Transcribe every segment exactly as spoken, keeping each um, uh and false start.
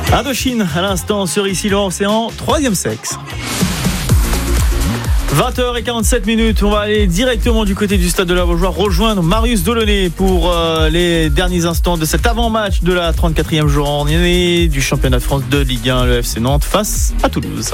Indochine, à l'instant, sur Ici l'Océan, troisième sexe. vingt heures quarante-sept minutes, on va aller directement du côté du stade de la Beaujoire rejoindre Marius Delaunay pour euh, les derniers instants de cet avant-match de la trente-quatrième journée du championnat de France de Ligue un, le F C Nantes face à Toulouse.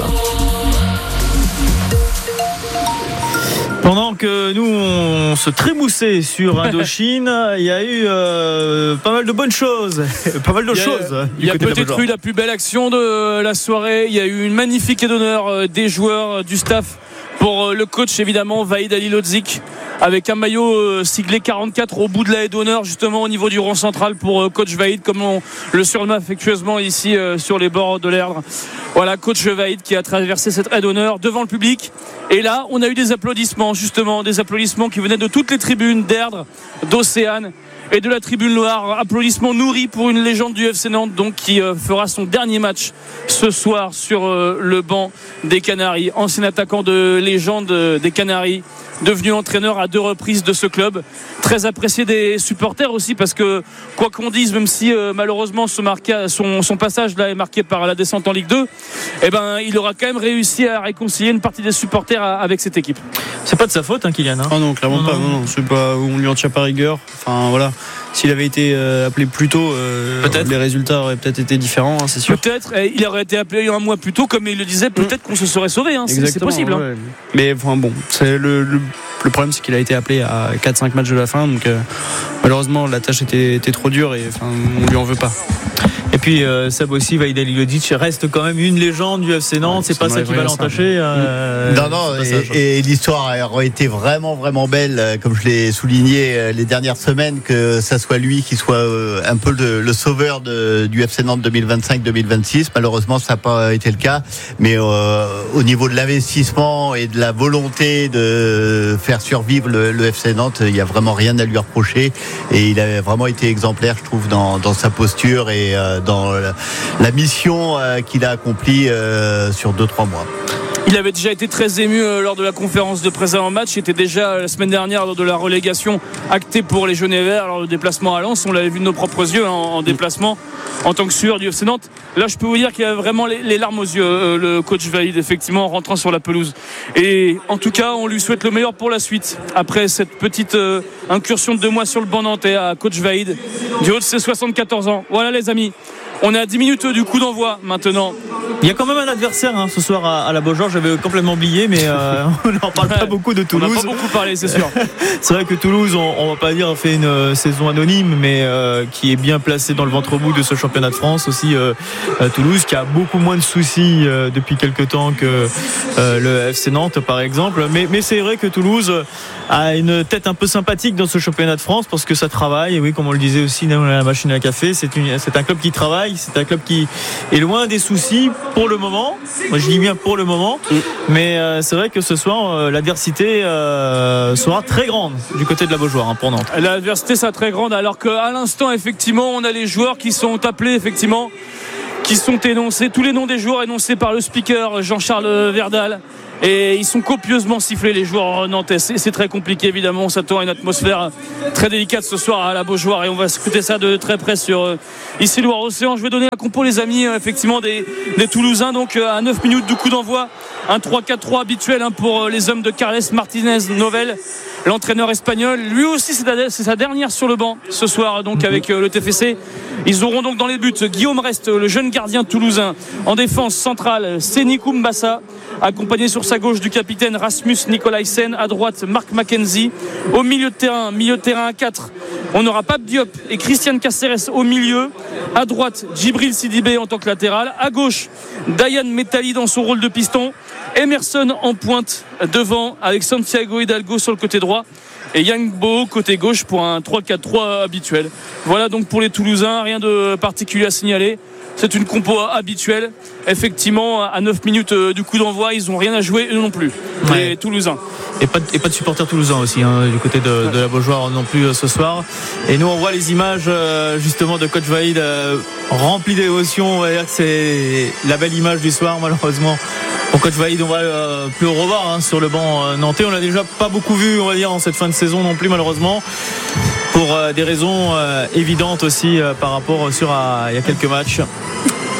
Pendant que nous on se trémoussait sur Indochine, il y a eu euh, pas mal de bonnes choses, pas mal de il y a, choses. Il y a peut-être eu la plus belle action de la soirée. Il y a eu une magnifique aide d'honneur des joueurs, du staff pour le coach évidemment Vahid Halilhodžić, avec un maillot siglé quarante-quatre au bout de la haie d'honneur, justement au niveau du rond central pour coach Vahid, comme on le surnomme affectueusement ici sur les bords de l'Erdre. Voilà, coach Vahid qui a traversé cette haie d'honneur devant le public. Et là, on a eu des applaudissements, justement, des applaudissements qui venaient de toutes les tribunes d'Erdre, d'Océane et de la tribune Loire. Applaudissements nourris pour une légende du F C Nantes, donc qui euh, fera son dernier match ce soir sur euh, le banc des Canaries. Ancien attaquant de légende euh, des Canaries, devenu entraîneur à deux reprises de ce club, très apprécié des supporters aussi, parce que quoi qu'on dise, même si euh, malheureusement son, marqué, son, son passage là est marqué par la descente en Ligue deux, eh ben, il aura quand même réussi à réconcilier une partie des supporters à, avec cette équipe. C'est pas de sa faute, hein, Kylian, hein. Ah non, clairement non, pas, non, non, c'est pas, on lui en tient pas rigueur. Enfin voilà, s'il avait été euh, appelé plus tôt, euh, peut-être les résultats auraient peut-être été différents, hein, c'est sûr. Peut-être, il aurait été appelé un mois plus tôt, comme il le disait, peut-être qu'on se serait sauvé, hein, c'est, c'est possible. Ouais. Hein. Mais enfin bon, c'est le, le, le problème, c'est qu'il a été appelé à quatre cinq matchs de la fin, donc euh, malheureusement la tâche était, était trop dure et enfin, on lui en veut pas. Et puis euh, Seb aussi, Vahid Halilhodžić reste quand même une légende du F C Nantes, ouais, c'est pas ça qui va l'entacher. Euh, non, non, et, et l'histoire aurait été vraiment, vraiment belle, comme je l'ai souligné les dernières semaines, que ça soit lui qui soit un peu le, le sauveur de, du F C Nantes deux mille vingt-cinq deux mille vingt-six. Malheureusement, ça n'a pas été le cas, mais euh, au niveau de l'investissement et de la volonté de faire survivre le, le F C Nantes, il n'y a vraiment rien à lui reprocher, et il a vraiment été exemplaire, je trouve, dans, dans sa posture et euh, dans la, la mission euh, qu'il a accomplie euh, sur deux trois mois. Il avait déjà été très ému euh, lors de la conférence de presse avant match. Il était déjà euh, la semaine dernière lors de la relégation actée pour les jaunes et verts lors du déplacement à Lens. On l'avait vu de nos propres yeux hein, en déplacement en tant que sueur du F C Nantes. Là, je peux vous dire qu'il avait vraiment les, les larmes aux yeux, euh, le coach Vahid, effectivement, en rentrant sur la pelouse. Et en tout cas, on lui souhaite le meilleur pour la suite. Après cette petite euh, incursion de deux mois sur le banc nantais à coach Vahid, du haut de ses soixante-quatorze ans. Voilà les amis. On est à dix minutes du coup d'envoi maintenant. Il y a quand même un adversaire hein, ce soir à, à la Beaujoire, j'avais complètement oublié, mais euh, on n'en parle pas beaucoup de Toulouse. On n'a pas beaucoup parlé, c'est sûr. C'est vrai que Toulouse, on, on va pas dire fait une euh, saison anonyme, mais euh, qui est bien placée dans le ventre mou de ce championnat de France aussi. Euh, euh, Toulouse qui a beaucoup moins de soucis euh, depuis quelques temps que euh, le F C Nantes par exemple. Mais, mais c'est vrai que Toulouse a une tête un peu sympathique dans ce championnat de France parce que ça travaille. Et oui, comme on le disait aussi dans la machine à café, c'est, une, c'est un club qui travaille. C'est un club qui est loin des soucis pour le moment. Moi, je dis bien pour le moment. Mais euh, c'est vrai que ce soir, euh, l'adversité euh, sera très grande du côté de la Beaujoire hein, pour Nantes. L'adversité sera très grande, alors qu'à l'instant, effectivement, on a les joueurs qui sont appelés, effectivement, qui sont énoncés, tous les noms des joueurs énoncés par le speaker Jean-Charles Verdal. Et ils sont copieusement sifflés, les joueurs nantais. C'est, c'est très compliqué, évidemment. On s'attend à une atmosphère très délicate ce soir à la Beaujoire et on va scruter ça de très près sur euh, ici Loire-Océan. Je vais donner la compo, les amis, euh, effectivement, des, des Toulousains. Donc euh, à neuf minutes du coup d'envoi, un trois quatre trois habituel hein, pour euh, les hommes de Carles Martinez Novel, l'entraîneur espagnol. Lui aussi, c'est, la, c'est sa dernière sur le banc ce soir, donc avec euh, le T F C. Ils auront donc dans les buts Guillaume Rest, le jeune gardien toulousain. En défense centrale, Sénikou Mbassa, accompagné sur sa gauche du capitaine Rasmus Nicolaisen. À droite, Marc Mackenzie. Au milieu de terrain, milieu de terrain à quatre, on aura Pape Diop et Christian Caceres au milieu. À droite, Djibril Sidibé en tant que latéral. À gauche, Dayan Metali dans son rôle de piston. Emerson en pointe devant avec Santiago Hidalgo sur le côté droit. Et Yang Bo côté gauche pour un trois quatre trois habituel. Voilà donc pour les Toulousains, rien de particulier à signaler. C'est une compo habituelle. Effectivement, à neuf minutes du coup d'envoi, ils n'ont rien à jouer eux non plus, les ouais. Toulousains. Et pas, de, et pas de supporters toulousains aussi hein, du côté de, de la Beaujoire non plus euh, ce soir. Et nous on voit les images euh, justement de coach Vahid euh, rempli d'émotion. On va dire que c'est la belle image du soir. Malheureusement pour coach Vahid, on va euh, plus au revoir hein, sur le banc euh, nantais. On l'a déjà pas beaucoup vu, on va dire, en cette fin de saison non plus malheureusement. Pour euh, des raisons euh, évidentes aussi euh, par rapport sur à, il y a quelques matchs.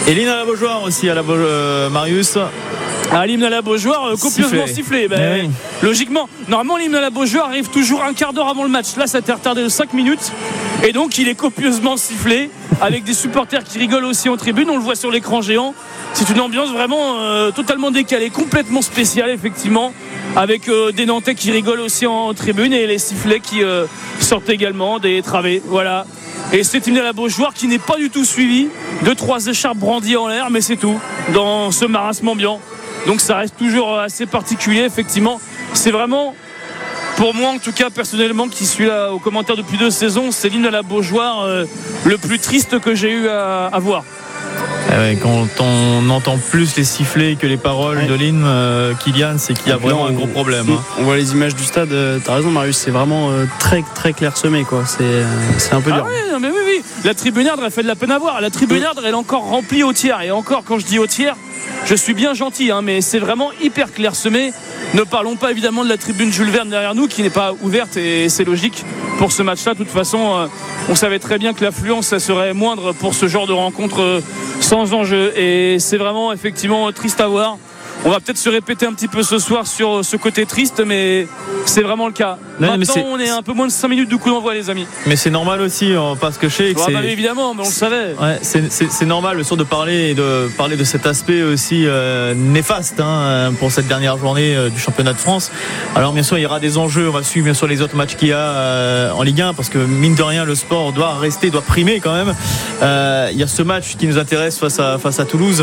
Et l'hymne à la Beaujoire aussi, à la Beau- euh, Marius. Ah, l'hymne à la Beaujoire, euh, copieusement sifflé. sifflé. Ben, oui. Logiquement, normalement, l'hymne à la Beaujoire arrive toujours un quart d'heure avant le match. Là, ça t'est retardé de cinq minutes. Et donc, il est copieusement sifflé, avec des supporters qui rigolent aussi en tribune. On le voit sur l'écran géant. C'est une ambiance vraiment euh, totalement décalée, complètement spéciale, effectivement, avec euh, des Nantais qui rigolent aussi en tribune et les sifflets qui euh, sortent également des travées. Voilà. Et cet hymne à la Beaujoire qui n'est pas du tout suivi de trois écharpes brandies en l'air, mais c'est tout, dans ce marasme ambiant. Donc ça reste toujours assez particulier, effectivement. C'est vraiment, pour moi en tout cas personnellement, qui suis là aux commentaires depuis deux saisons, c'est l'hymne à la Beaujoire euh, le plus triste que j'ai eu à, à voir. Ah ouais, quand on entend plus les sifflets que les paroles ouais. de l'hymne, euh, Kylian, c'est qu'il y a vraiment on, un gros problème. On, hein. on voit les images du stade, euh, t'as raison Marius, c'est vraiment euh, très très clairsemé quoi. C'est, euh, c'est un peu dur. Ah oui, non, mais oui, oui. La tribunarde, elle fait de la peine à voir. La tribunarde, elle est encore remplie au tiers. Et encore, quand je dis au tiers, je suis bien gentil, hein, mais c'est vraiment hyper clairsemé. Ne parlons pas évidemment de la tribune Jules Verne derrière nous qui n'est pas ouverte et c'est logique pour ce match-là. De toute façon, euh, on savait très bien que l'affluence ça serait moindre pour ce genre de rencontre euh, sans enjeu et c'est vraiment effectivement triste à voir. On va peut-être se répéter un petit peu ce soir sur ce côté triste, mais c'est vraiment le cas. Non, Maintenant, on est un peu moins de cinq minutes du coup d'envoi, les amis. Mais c'est normal aussi, parce que je sais que ouais, c'est... bah, évidemment, mais on le savait. Ouais, c'est, c'est, c'est normal, bien sûr, de parler, de parler de cet aspect aussi euh, néfaste hein, pour cette dernière journée euh, du championnat de France. Alors, bien sûr, il y aura des enjeux. On va suivre, bien sûr, les autres matchs qu'il y a euh, en Ligue un, parce que, mine de rien, le sport doit rester, doit primer quand même. Euh, il y a ce match qui nous intéresse face à, face à Toulouse.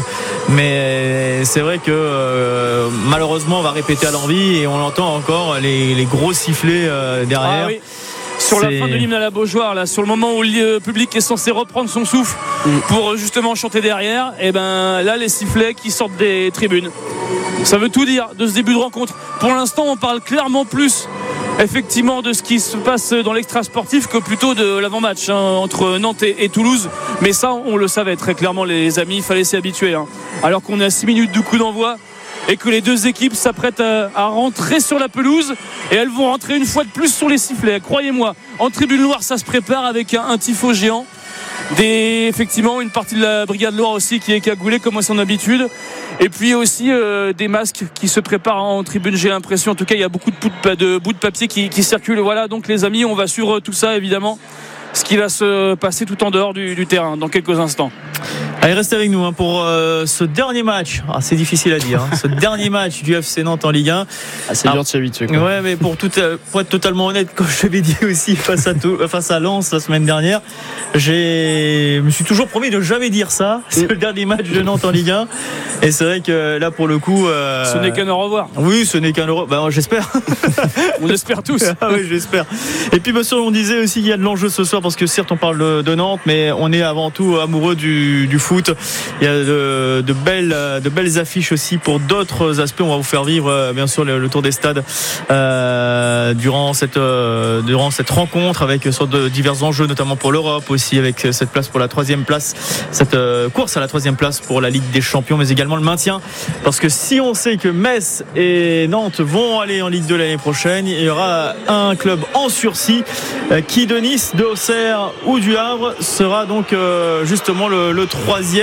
Mais c'est vrai que... Euh, malheureusement on va répéter à l'envie et on entend encore les, les gros sifflets euh, derrière. Ah, oui. Sur c'est... la fin de l'hymne à la Beaujoire, là, sur le moment où le public est censé reprendre son souffle mmh. pour justement chanter derrière, et ben là les sifflets qui sortent des tribunes. Ça veut tout dire de ce début de rencontre. Pour l'instant on parle clairement plus effectivement de ce qui se passe dans l'extra sportif que plutôt de l'avant-match hein, entre Nantes et, et Toulouse, mais ça on le savait très clairement les amis, il fallait s'y habituer hein. Alors qu'on est à six minutes du coup d'envoi et que les deux équipes s'apprêtent à, à rentrer sur la pelouse et elles vont rentrer une fois de plus sur les sifflets, croyez-moi. En tribune Loire ça se prépare avec un, un tifo géant, des, effectivement une partie de la brigade Loire aussi qui est cagoulée comme à son habitude, et puis aussi euh, des masques qui se préparent en tribune, j'ai l'impression. En tout cas il y a beaucoup de, de bouts de papier qui, qui circulent. Voilà, donc les amis, on va suivre tout ça évidemment, ce qui va se passer tout en dehors du, du terrain dans quelques instants. Allez, restez avec nous hein, pour euh, ce dernier match. Ah, c'est difficile à dire. Hein, ce dernier match du F C Nantes en Ligue un. Ah, c'est dur de s'y habituer. Quoi. Ouais, mais pour, tout, pour être totalement honnête, comme je l'avais dit aussi face à, tout, face à Lens la semaine dernière, je me suis toujours promis de jamais dire ça. C'est le dernier match de Nantes en Ligue un. Et c'est vrai que là, pour le coup. Euh... Ce n'est qu'un au revoir. Oui, ce n'est qu'un au revoir. Bah, j'espère. On espère tous. Ah oui, j'espère. Et puis, bien sûr, on disait aussi qu'il y a de l'enjeu ce soir parce que certes, on parle de, de Nantes, mais on est avant tout amoureux du, du foot. Il y a de, de, belles, de belles affiches aussi pour d'autres aspects. On va vous faire vivre bien sûr le, le tour des stades euh, durant, cette, euh, durant cette rencontre avec sorte de divers enjeux, notamment pour l'Europe aussi, avec cette place pour la troisième place, cette euh, course à la troisième place pour la Ligue des Champions, mais également le maintien. Parce que si on sait que Metz et Nantes vont aller en Ligue deux l'année prochaine, il y aura un club en sursis euh, qui de Nice, de Auxerre ou du Havre sera donc euh, justement le, le troisième.